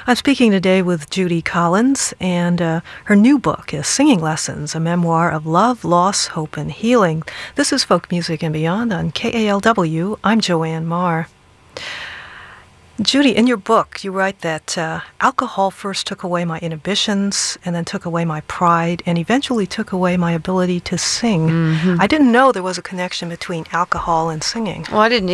I'm speaking today with Judy Collins, and her new book is Singing Lessons, a memoir of love, loss, hope, and healing. This is Folk Music and Beyond on KALW. I'm Joanne Marr. Judy, in your book, you write that alcohol first took away my inhibitions, and then took away my pride, and eventually took away my ability to sing. I didn't know there was a connection between alcohol and singing. Well, I didn't